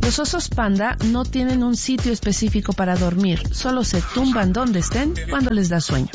Los osos panda no tienen un sitio específico para dormir, solo se tumban donde estén cuando les da sueño.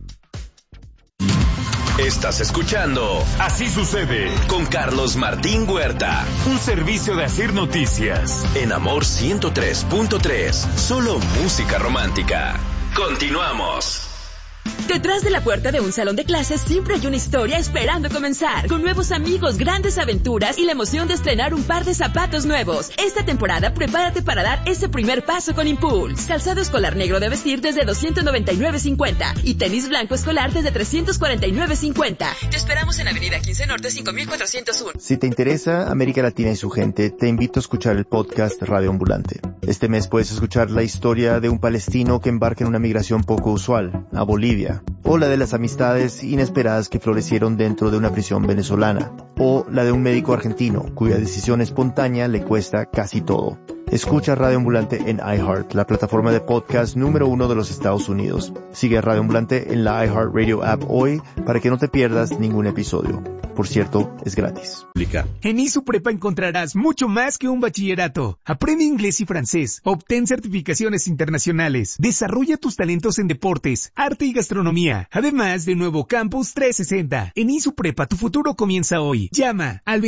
Estás escuchando Así Sucede con Carlos Martín Huerta. Un servicio de Asir Noticias. En Amor 103.3. Solo música romántica. Continuamos. Detrás de la puerta de un salón de clases siempre hay una historia esperando comenzar, con nuevos amigos, grandes aventuras y la emoción de estrenar un par de zapatos nuevos. Esta temporada prepárate para dar ese primer paso con Impulse. Calzado escolar negro de vestir desde $299.50 y tenis blanco escolar desde $349.50. Te esperamos en Avenida 15 Norte 5401. Si te interesa América Latina y su gente, te invito a escuchar el podcast Radio Ambulante. Este mes puedes escuchar la historia de un palestino que embarca en una migración poco usual a Bolivia, o la de las amistades inesperadas que florecieron dentro de una prisión venezolana, o la de un médico argentino cuya decisión espontánea le cuesta casi todo. Escucha Radio Ambulante en iHeart, la plataforma de podcast número 1 de los Estados Unidos. Sigue a Radio Ambulante en la iHeartRadio app hoy para que no te pierdas ningún episodio. Por cierto, es gratis. En ISUPREPA encontrarás mucho más que un bachillerato. Aprende inglés y francés, obtén certificaciones internacionales, desarrolla tus talentos en deportes, arte y gastronomía, además de nuevo Campus 360. En ISUPREPA tu futuro comienza hoy. Llama al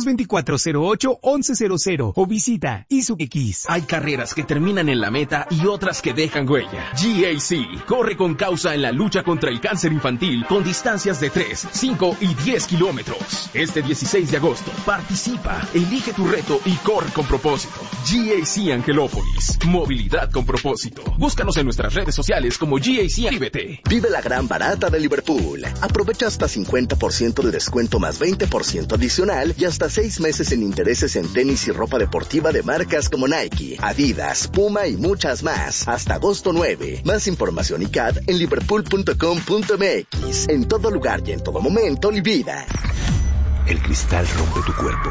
22-2408-1100 o visita ISUX. Hay carreras que terminan en la meta y otras que dejan huella. GAC corre con causa en la lucha contra el cáncer infantil con distancias de 3, 5 y 10 kilómetros. Este 16 de agosto, participa, elige tu reto y corre con propósito. GAC Angelópolis, movilidad con propósito. Búscanos en nuestras redes sociales como GAC Actívete. Vive la gran barata de Liverpool. Aprovecha hasta 50% de descuento más 20% adicional y hasta 6 meses en intereses en tenis y ropa deportiva de marcas como Nike, Adidas, Puma y muchas más. Hasta agosto 9. Más información y CAD en liverpool.com.mx. En todo lugar y en todo momento, Livida. El cristal rompe tu cuerpo.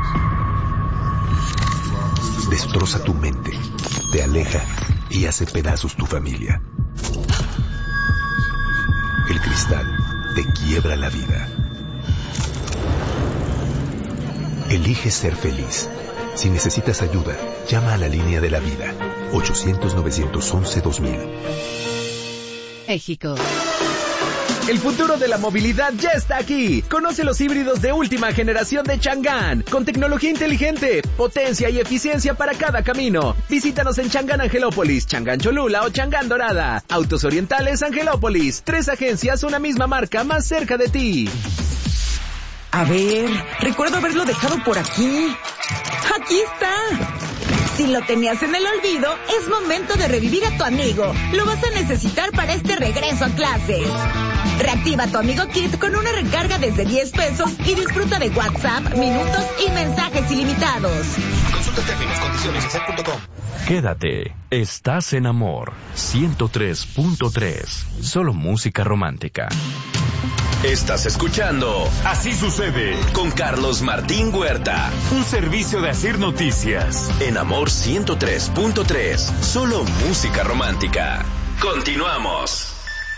Destroza tu mente. Te aleja y hace pedazos tu familia. El cristal te quiebra la vida. Elige ser feliz. Si necesitas ayuda, llama a la línea de la vida. 800-911-2000. México. El futuro de la movilidad ya está aquí. Conoce los híbridos de última generación de Chang'an, con tecnología inteligente, potencia y eficiencia para cada camino. Visítanos en Chang'an Angelópolis, Chang'an Cholula o Chang'an Dorada. Autos Orientales Angelópolis. 3 agencias, una misma marca más cerca de ti. A ver, recuerdo haberlo dejado por aquí. ¡Aquí está! Si lo tenías en el olvido, es momento de revivir a tu amigo. Lo vas a necesitar para este regreso a clases. Reactiva a tu Amigo Kit con una recarga desde $10 y disfruta de WhatsApp, minutos y mensajes ilimitados. Consulta términos, condiciones en set.com. Quédate. Estás en Amor 103.3. Solo música romántica. Estás escuchando Así Sucede con Carlos Martín Huerta. Un servicio de Asir Noticias. En Amor 103.3. Solo música romántica. Continuamos.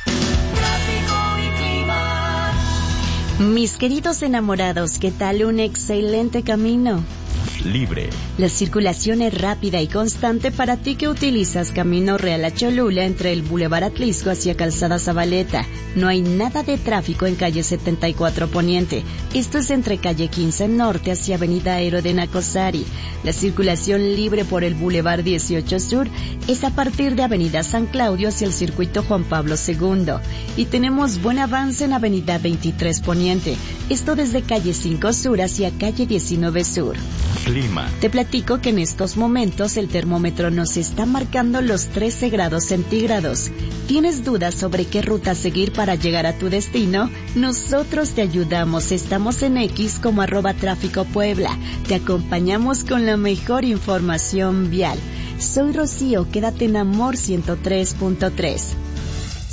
Mis queridos enamorados, ¿qué tal un excelente camino? Libre. La circulación es rápida y constante para ti que utilizas Camino Real a Cholula entre el Boulevard Atlisco hacia Calzada Zabaleta. No hay nada de tráfico en calle 74 Poniente. Esto es entre calle 15 Norte hacia Avenida Aero de Nacosari. La circulación libre por el Boulevard 18 Sur es a partir de Avenida San Claudio hacia el Circuito Juan Pablo II. Y tenemos buen avance en Avenida 23 Poniente. Esto desde calle 5 Sur hacia calle 19 Sur. Clima. Te platico que en estos momentos el termómetro nos está marcando los 13 grados centígrados. ¿Tienes dudas sobre qué ruta seguir para llegar a tu destino? Nosotros te ayudamos. Estamos en X como @Tráfico Puebla. Te acompañamos con la mejor información vial. Soy Rocío, quédate en Amor 103.3.